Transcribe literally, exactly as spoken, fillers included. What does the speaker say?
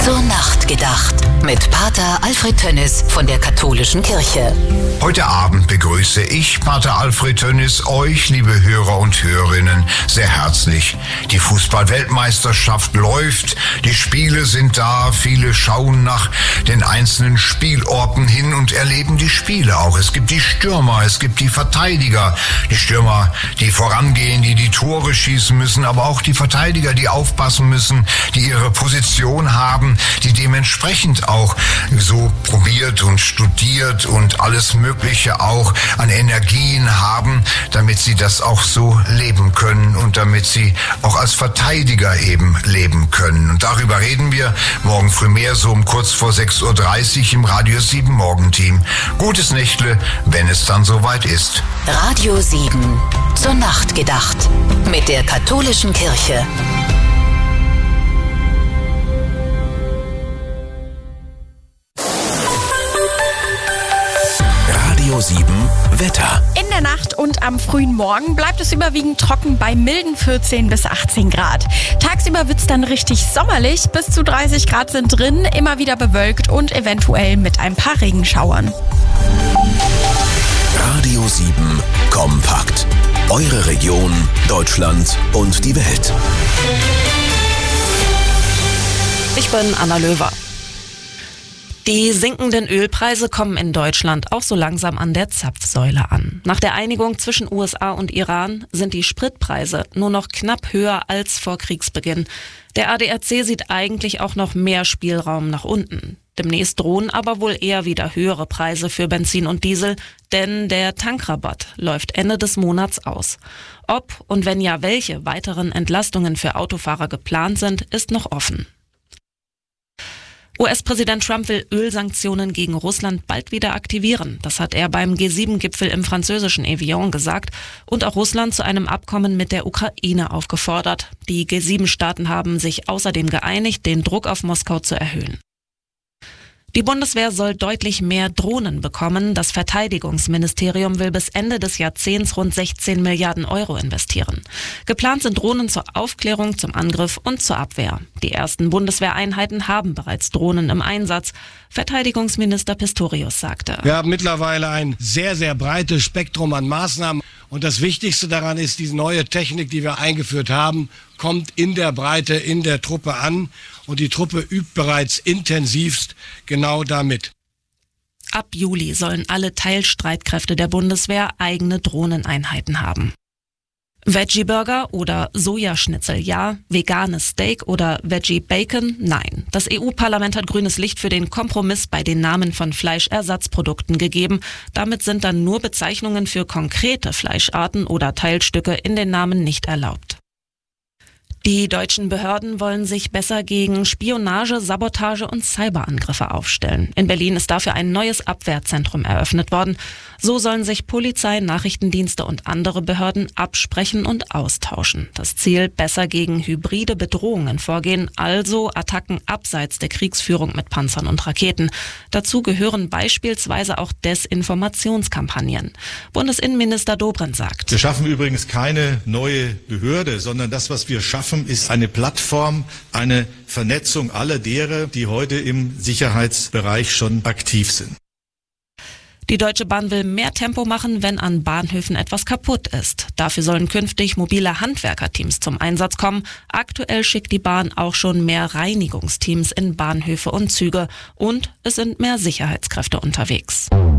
Zur Nacht gedacht. Mit Pater Alfred Tönnis von der Katholischen Kirche. Heute Abend begrüße ich, Pater Alfred Tönnis, euch, liebe Hörer und Hörerinnen, sehr herzlich. Die Fußball-Weltmeisterschaft läuft, die Spiele sind da, viele schauen nach den einzelnen Spielorten hin und erleben die Spiele auch. Es gibt die Stürmer, es gibt die Verteidiger, die Stürmer, die vorangehen, die die Tore schießen müssen, aber auch die Verteidiger, die aufpassen müssen, die ihre Position haben, die dementsprechend auch so probiert und studiert und alles Mögliche auch an Energien haben, damit sie das auch so leben können und damit sie auch als Verteidiger eben leben können. Und darüber reden wir morgen früh mehr, so um kurz vor sechs Uhr dreißig im Radio sieben Morgenteam. Gutes Nächtle, wenn es dann soweit ist. Radio sieben. Zur Nacht gedacht. Mit der Katholischen Kirche. Radio sieben Wetter. In der Nacht und am frühen Morgen bleibt es überwiegend trocken bei milden vierzehn bis achtzehn Grad. Tagsüber wird es dann richtig sommerlich, bis zu dreißig Grad sind drin, immer wieder bewölkt und eventuell mit ein paar Regenschauern. Radio sieben kompakt. Eure Region, Deutschland und die Welt. Ich bin Anna Löwer. Die sinkenden Ölpreise kommen in Deutschland auch so langsam an der Zapfsäule an. Nach der Einigung zwischen U S A und Iran sind die Spritpreise nur noch knapp höher als vor Kriegsbeginn. Der A D A C sieht eigentlich auch noch mehr Spielraum nach unten. Demnächst drohen aber wohl eher wieder höhere Preise für Benzin und Diesel, denn der Tankrabatt läuft Ende des Monats aus. Ob und wenn ja, welche weiteren Entlastungen für Autofahrer geplant sind, ist noch offen. U S-Präsident Trump will Ölsanktionen gegen Russland bald wieder aktivieren. Das hat er beim G sieben Gipfel im französischen Evian gesagt und auch Russland zu einem Abkommen mit der Ukraine aufgefordert. Die G sieben Staaten haben sich außerdem geeinigt, den Druck auf Moskau zu erhöhen. Die Bundeswehr soll deutlich mehr Drohnen bekommen. Das Verteidigungsministerium will bis Ende des Jahrzehnts rund sechzehn Milliarden Euro investieren. Geplant sind Drohnen zur Aufklärung, zum Angriff und zur Abwehr. Die ersten Bundeswehreinheiten haben bereits Drohnen im Einsatz. Verteidigungsminister Pistorius sagte: Wir haben mittlerweile ein sehr, sehr breites Spektrum an Maßnahmen. Und das Wichtigste daran ist, diese neue Technik, die wir eingeführt haben, kommt in der Breite, in der Truppe an. Und die Truppe übt bereits intensivst genau damit. Ab Juli sollen alle Teilstreitkräfte der Bundeswehr eigene Drohneneinheiten haben. Veggie-Burger oder Sojaschnitzel ja, veganes Steak oder Veggie-Bacon nein. Das E U-Parlament hat grünes Licht für den Kompromiss bei den Namen von Fleischersatzprodukten gegeben. Damit sind dann nur Bezeichnungen für konkrete Fleischarten oder Teilstücke in den Namen nicht erlaubt. Die deutschen Behörden wollen sich besser gegen Spionage, Sabotage und Cyberangriffe aufstellen. In Berlin ist dafür ein neues Abwehrzentrum eröffnet worden. So sollen sich Polizei, Nachrichtendienste und andere Behörden absprechen und austauschen. Das Ziel: besser gegen hybride Bedrohungen vorgehen, also Attacken abseits der Kriegsführung mit Panzern und Raketen. Dazu gehören beispielsweise auch Desinformationskampagnen. Bundesinnenminister Dobrindt sagt: Wir schaffen übrigens keine neue Behörde, sondern das, was wir schaffen, ist eine Plattform, eine Vernetzung aller derer, die heute im Sicherheitsbereich schon aktiv sind. Die Deutsche Bahn will mehr Tempo machen, wenn an Bahnhöfen etwas kaputt ist. Dafür sollen künftig mobile Handwerkerteams zum Einsatz kommen. Aktuell schickt die Bahn auch schon mehr Reinigungsteams in Bahnhöfe und Züge. Und es sind mehr Sicherheitskräfte unterwegs.